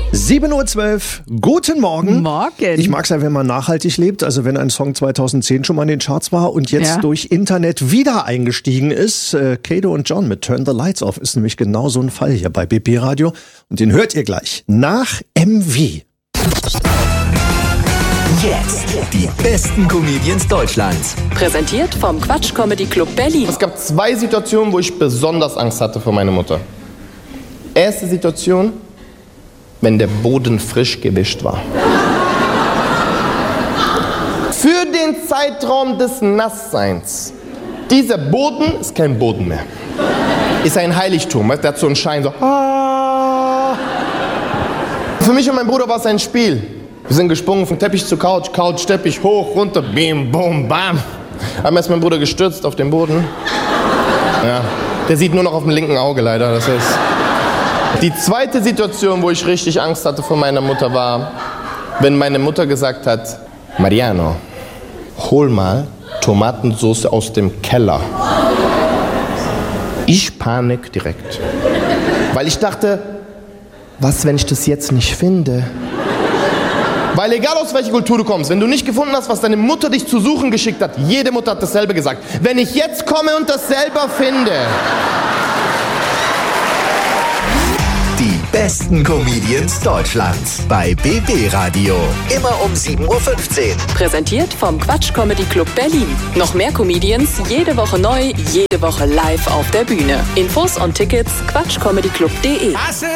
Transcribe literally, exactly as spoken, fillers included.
sieben Uhr zwölf, guten Morgen. Morgen. Ich mag es ja, wenn man nachhaltig lebt, also wenn ein Song zweitausendzehn schon mal in den Charts war und jetzt Ja. durch Internet wieder eingestiegen ist. Äh, Kato und John mit Turn the Lights Off ist nämlich genau so ein Fall hier bei B B Radio. Und den hört ihr gleich nach M V. Jetzt die besten Comedians Deutschlands. Präsentiert vom Quatsch Comedy Club Berlin. Es gab zwei Situationen, wo ich besonders Angst hatte vor meiner Mutter. Erste Situation, wenn der Boden frisch gewischt war. Für den Zeitraum des Nassseins. Dieser Boden ist kein Boden mehr. Ist ein Heiligtum, weißt, der hat so einen Schein, so. Ah. Für mich und meinen Bruder war es ein Spiel. Wir sind gesprungen von Teppich zu Couch, Couch, Teppich, hoch, runter, bim, bum, bam. Einmal ist mein Bruder gestürzt auf den Boden. Ja, der sieht nur noch auf dem linken Auge leider, das ist... Die zweite Situation, wo ich richtig Angst hatte vor meiner Mutter, war, wenn meine Mutter gesagt hat, Mariano, hol mal Tomatensauce aus dem Keller. Ich panik direkt. Weil ich dachte, was, wenn ich das jetzt nicht finde? Weil egal aus welcher Kultur du kommst, wenn du nicht gefunden hast, was deine Mutter dich zu suchen geschickt hat, jede Mutter hat dasselbe gesagt. Wenn ich jetzt komme und das selber finde... Die besten Comedians Deutschlands bei B B Radio. Immer um sieben Uhr fünfzehn. Präsentiert vom Quatsch Comedy Club Berlin. Noch mehr Comedians, jede Woche neu, jede Woche live auf der Bühne. Infos und Tickets quatschcomedyclub punkt de.